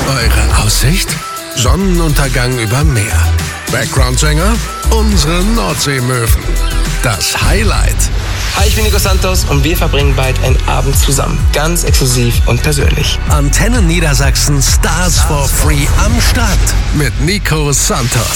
Eure Aussicht? Sonnenuntergang über Meer. Background-Sänger? Unsere Nordseemöwen. Das Highlight. Hi, ich bin Nico Santos und wir verbringen bald einen Abend zusammen. Ganz exklusiv und persönlich. Antennen Niedersachsen Stars for Free am Start. Mit Nico Santos.